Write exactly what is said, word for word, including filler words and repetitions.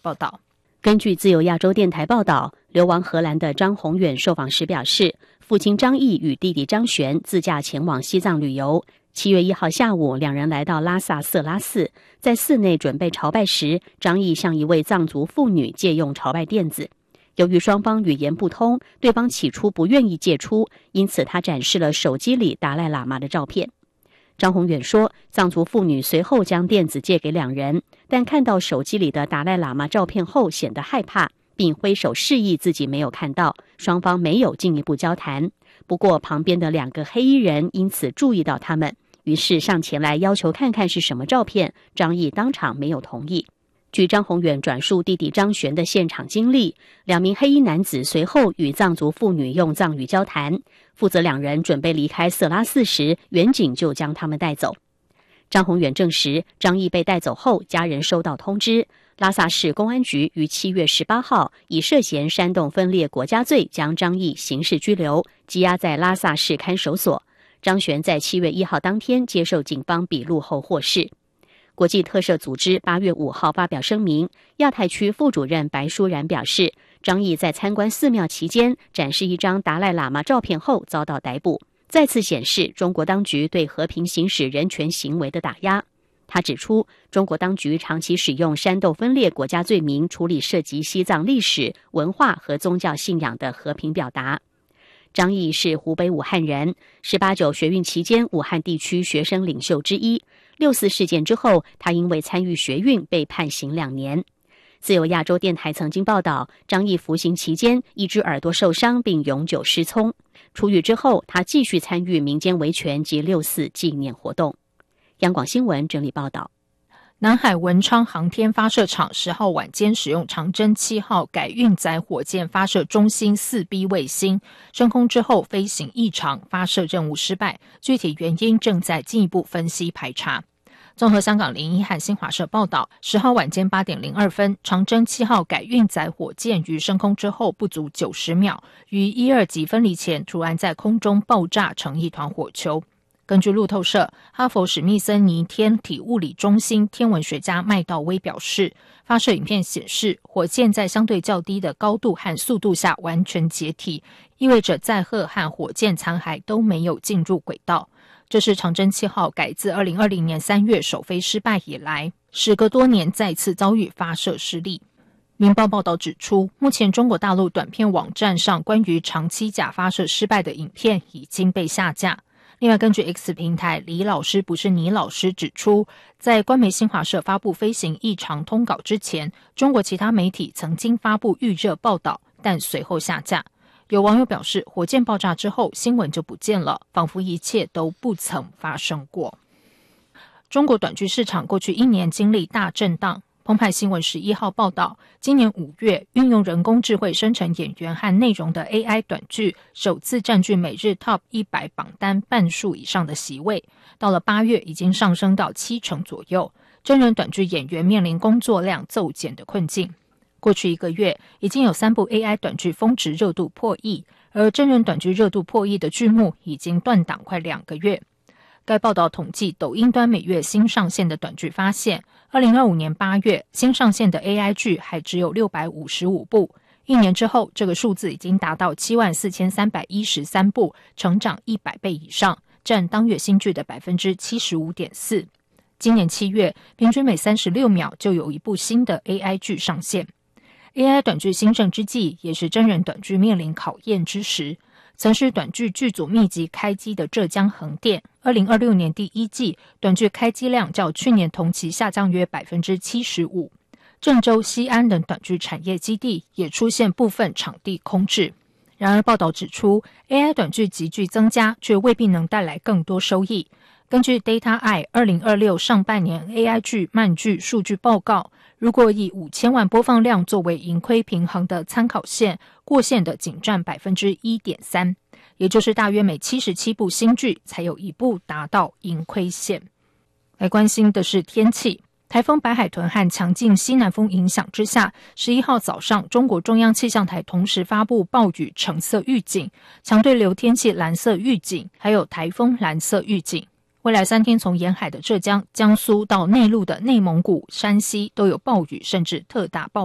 报道。 根据自由亚洲电台报道，流亡荷兰的张宏远受访时表示，父亲张毅与弟弟张璇自驾前往西藏旅游。七月一号下午，两人来到拉萨色拉寺，在寺内准备朝拜时，张毅向一位藏族妇女借用朝拜垫子。由于双方语言不通，对方起初不愿意借出，因此他展示了手机里达赖喇嘛的照片。张宏远说，藏族妇女随后将垫子借给两人，但看到手机里的达赖喇嘛照片后显得害怕，并挥手示意自己没有看到，双方没有进一步交谈。不过旁边的两个黑衣人因此注意到他们，于是上前来要求看看是什么照片，张毅当场没有同意。据张宏远转述弟弟张璇的现场经历，两名黑衣男子随后与藏族妇女用藏语交谈，负责两人准备离开色拉寺时，远警就将他们带走。张宏远证实，张毅被带走后，家人收到通知，拉萨市公安局于七月十八号以涉嫌煽动分裂国家罪将张毅刑事拘留，羁押在拉萨市看守所。张璇在七月一号当天接受警方笔录后获释。国际特赦组织八月五号发表声明，亚太区副主任白舒然表示，张毅在参观寺庙期间展示一张达赖喇嘛照片后遭到逮捕，再次显示中国当局对和平行使人权行为的打压。他指出，中国当局长期使用煽动分裂国家罪名处理涉及西藏历史、文化和宗教信仰的和平表达。张毅是湖北武汉人，是八九学运期间武汉地区学生领袖之一。六四事件之后，他因为参与学运被判刑两年。自由亚洲电台曾经报道，张毅服刑期间一只耳朵受伤并永久失聪。出狱之后，他继续参与民间维权及六四纪念活动。央广新闻整理报道。 南海文昌航天发射场十号晚间使用长征七号改运载火箭发射中心四 B 卫星，升空之后飞行异常，发射任务失败，具体原因正在进一步分析排查。综合香港零一和新华社报道，十号晚间八点零二分，长征七号改运载火箭于升空之后不足九十秒，于一二级分离前突然在空中爆炸成一团火球。根据路透社，哈佛史密森尼天体物理中心天文学家麦道威表示，发射影片显示，火箭在相对较低的高度和速度下完全解体，意味着载荷和火箭残骸都没有进入轨道。这是长征七号改自二零二零年三月首飞失败以来，时隔多年再次遭遇发射失利。明报报道指出，目前中国大陆短片网站上关于长期假发射失败的影片已经被下架。另外，根据 X 平台李老师不是你老师指出，在官媒新华社发布飞行异常通稿之前，中国其他媒体曾经发布预热报道，但随后下架。有网友表示，火箭爆炸之后新闻就不见了，仿佛一切都不曾发生过。中国短剧市场过去一年经历大震荡。澎湃新闻十一号报道，今年五月，运用人工智慧生成演员和内容的 A I 短剧首次占据每日 Top 一百榜单半数以上的席位，到了八月已经上升到七成左右。真人短剧演员面临工作量骤减的困境。过去一个月，已经有三部 A I 短剧峰值热度破亿，而真人短剧热度破亿的剧目已经断档快两个月。该报道统计抖音端每月新上线的短剧发现，二零二五年八月新上线的 A I 剧还只有六百五十五部，一年之后这个数字已经达到七万四千三百一十三部，成长一百倍以上，占当月新剧的 百分之七十五点四。今年七月，平均每三十六秒就有一部新的 A I 剧上线。A I 短剧兴盛之际，也是真人短剧面临考验之时。曾是短剧剧组密集开机的浙江横店，二零二六年第一季短剧开机量较去年同期下降约 百分之七十五。郑州、西安等短剧产业基地也出现部分场地空置。然而报道指出， A I 短剧急剧增加，却未必能带来更多收益。根据 Data Eye 二零二六上半年 A I 剧漫剧数据报告，如果以五千万播放量作为盈亏平衡的参考线，过线的仅占 百分之一点三， 也就是大约每七十七部新剧才有一部达到盈亏线。来关心的是天气。台风白海豚和强劲西南风影响之下，十一号早上中国中央气象台同时发布暴雨橙色预警、强对流天气蓝色预警，还有台风蓝色预警。未来三天从沿海的浙江、江苏到内陆的内蒙古、山西都有暴雨甚至特大暴雨。